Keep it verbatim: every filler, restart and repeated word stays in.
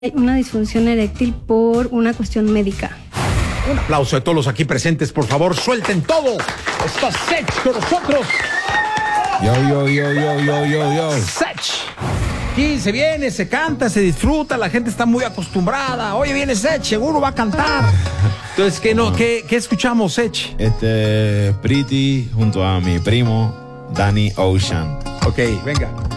una disfunción eréctil por una cuestión médica. Un aplauso de todos los aquí presentes, por favor, suelten todo. Está Sech con nosotros. Yo, yo, yo, yo, yo, yo, yo. Sech. Aquí se viene, se canta, se disfruta, la gente está muy acostumbrada. Oye, viene Sech, seguro va a cantar. Entonces, ¿qué, no, ¿qué, qué escuchamos, Sech? Este, Pretty junto a mi primo, Danny Ocean. Ok, venga.